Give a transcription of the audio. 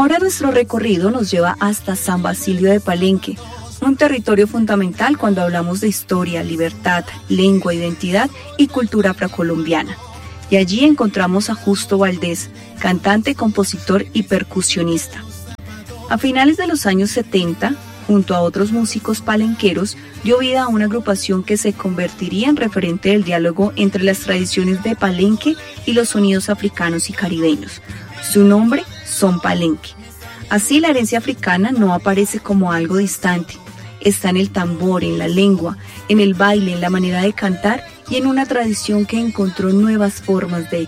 Ahora nuestro recorrido nos lleva hasta San Basilio de Palenque, un territorio fundamental cuando hablamos de historia, libertad, lengua, identidad y cultura precolombiana. Y allí encontramos a Justo Valdés, cantante, compositor y percusionista. A finales de los años 70, junto a otros músicos palenqueros, dio vida a una agrupación que se convertiría en referente del diálogo entre las tradiciones de Palenque y los sonidos africanos y caribeños. Su nombre, Son Palenque. Así, la herencia africana no aparece como algo distante. Está en el tambor, en la lengua, en el baile, en la manera de cantar y en una tradición que encontró nuevas formas de